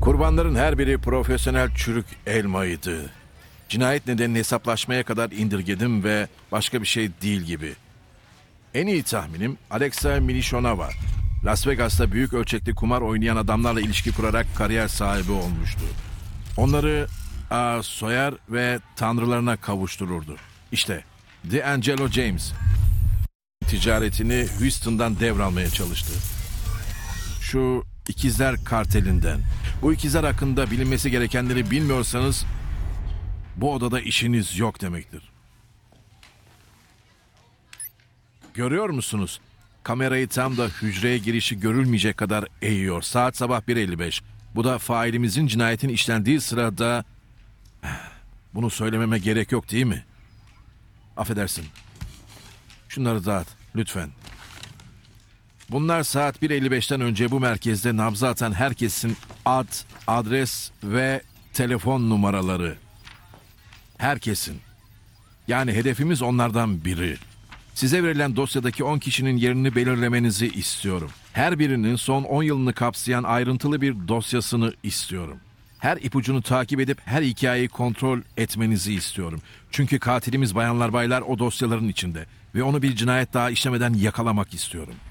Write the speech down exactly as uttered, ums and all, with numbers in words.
Kurbanların her biri profesyonel çürük elmaydı. Cinayet nedenini hesaplaşmaya kadar indirgedim ve başka bir şey değil gibi. En iyi tahminim Alexa Milishonova. Las Vegas'ta büyük ölçekli kumar oynayan adamlarla ilişki kurarak kariyer sahibi olmuştu. Onları a, soyar ve tanrılarına kavuştururdu. İşte D'Angelo James ticaretini Houston'dan devralmaya çalıştı. Şu ikizler kartelinden. Bu ikizler hakkında bilinmesi gerekenleri bilmiyorsanız bu odada işiniz yok demektir. Görüyor musunuz? Kamerayı tam da hücreye girişi görülmeyecek kadar eğiyor. Saat sabah bir elli beş. Bu da failimizin cinayetin işlendiği sırada... Bunu söylememe gerek yok değil mi? Affedersin. Şunları dağıt lütfen. Bunlar saat bir elli beşten önce bu merkezde nabza atan herkesin ad, adres ve telefon numaraları. Herkesin. Yani hedefimiz onlardan biri. Size verilen dosyadaki on kişinin yerini belirlemenizi istiyorum. Her birinin son on yılını kapsayan ayrıntılı bir dosyasını istiyorum. Her ipucunu takip edip her hikayeyi kontrol etmenizi istiyorum. Çünkü katilimiz bayanlar baylar o dosyaların içinde ve onu bir cinayet daha işlemeden yakalamak istiyorum.